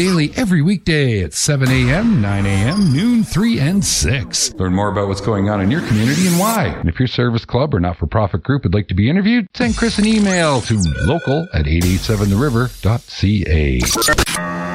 Daily every weekday at 7 a.m., 9 a.m., noon, 3, and 6. Learn more about what's going on in your community and why. And if your service club or not-for-profit group would like to be interviewed, send Chris an email to local@887theriver.ca.